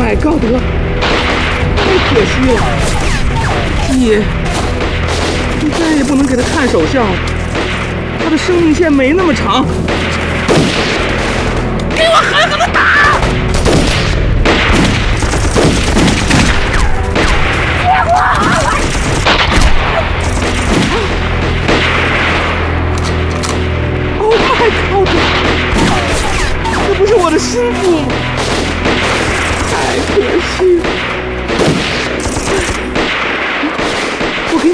my god， 太可惜了，你再也不能给他看手相了，他的生命线没那么长。给我狠狠的打！Oh my god！ 这不是我的师傅吗？太可惜了。